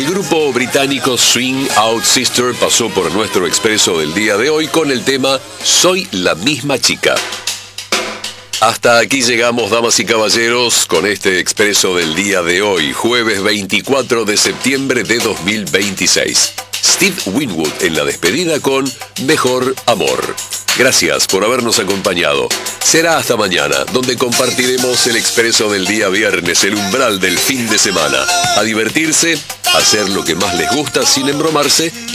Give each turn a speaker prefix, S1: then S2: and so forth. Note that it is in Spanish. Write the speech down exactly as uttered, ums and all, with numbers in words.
S1: El grupo británico Swing Out Sister pasó por nuestro expreso del día de hoy con el tema Soy la misma chica. Hasta aquí llegamos, damas y caballeros, con este expreso del día de hoy, jueves veinticuatro de septiembre de dos mil veintiséis. Steve Winwood en la despedida con Mejor Amor. Gracias por habernos acompañado. Será hasta mañana, donde compartiremos el expreso del día viernes, el umbral del fin de semana. A divertirse, a hacer lo que más les gusta sin embromarse